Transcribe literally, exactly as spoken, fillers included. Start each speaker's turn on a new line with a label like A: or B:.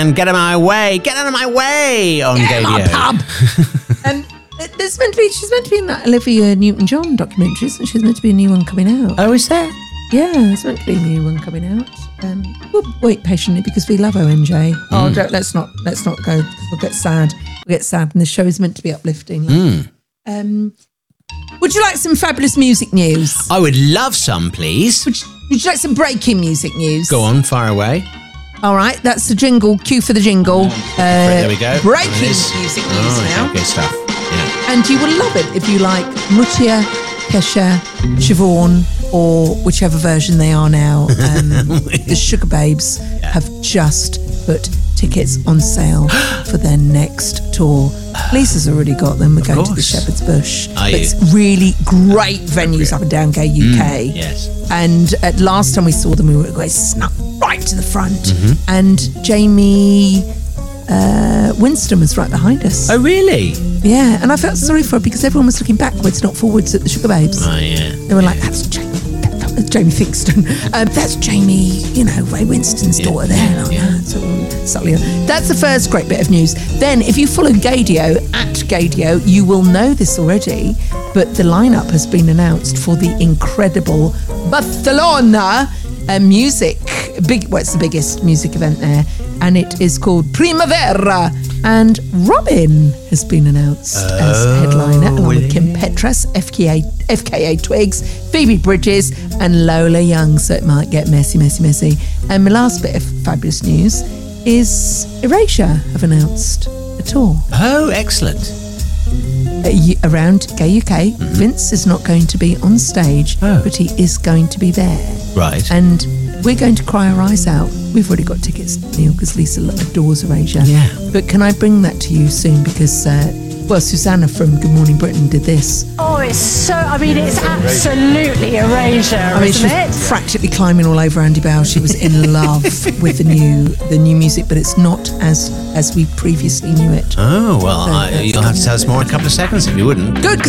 A: And Get Out of My Way, Get Out of My Way on
B: Get
A: Gadio.
B: Out of my pub. um, there's meant to be, she's meant to be in that Olivia Newton-John documentary, isn't she? There's meant to be a new one coming out.
A: Oh, is there?
B: Yeah, there's meant to be a new one coming out. Um, we'll wait patiently because we love O N J. Mm. Oh, don't, let's not let's not go because we'll get sad. We'll get sad, and the show is meant to be uplifting. Like,
A: Mm.
B: um, would you like some fabulous music news?
A: I would love some, please.
B: Would you, would you like some breaking music news?
A: Go on, fire away.
B: All right, that's the jingle. Cue for the jingle. Uh,
A: there we go.
B: Breaking
A: There it is.
B: music news
A: Oh,
B: now.
A: okay, good stuff. Yeah.
B: And you will love it if you like Mutia, Kesha, Siobhan, or whichever version they are now. Um, the Sugar Babes have just put tickets on sale for their next tour. Lisa's already got them. We're going to the Shepherd's Bush.
A: Are you?
B: It's really great venues up and down Gay U K.
A: Mm, yes.
B: And at last time we saw them, we were going snuck right to the front.
A: Mm-hmm.
B: And Jamie uh, Winston was right behind us.
A: Oh, really?
B: Yeah, and I felt sorry for her because everyone was looking backwards, not forwards at the Sugar Babes.
A: Oh, yeah.
B: They were like, that's Jamie, that's Jamie Thingston. Um, that's Jamie, you know, Ray Winston's
A: Yeah.
B: daughter there. Like,
A: Yeah.
B: yeah. So, subtly. That's the first great bit of news. Then, if you follow Gadio, at Gadio, you will know this already, but the lineup has been announced for the incredible Barcelona uh, music, big. Well, it's the biggest music event there, and it is called Primavera. And Robin has been announced
A: Oh,
B: as headliner, along with Kim
A: yeah.
B: Petras, F K A, F K A Twigs, Phoebe Bridges, and Lola Young. So it might get messy, messy, messy. And my last bit of fabulous news is Erasure have announced a tour
A: Oh, excellent.
B: uh, y- around Gay U K. Mm-hmm. Vince is not going to be on stage,
A: Oh.
B: but he is going to be there.
A: Right.
B: And we're going to cry our eyes out. We've already got tickets, Neil, because Lisa adores Erasure.
A: Yeah.
B: But can I bring that to you soon? Because, uh, well, Susanna from Good Morning Britain did this.
C: Oh, it's so, I mean, it's absolutely Erasure,
B: I mean, she
C: isn't
B: was
C: it?
B: practically climbing all over Andy Bell. She was in love with the new the new music, but it's not as as we previously knew it.
A: Oh, well,
B: So
A: I,
B: that's
A: you'll have to tell us more in a couple of seconds if you wouldn't.
B: Good, because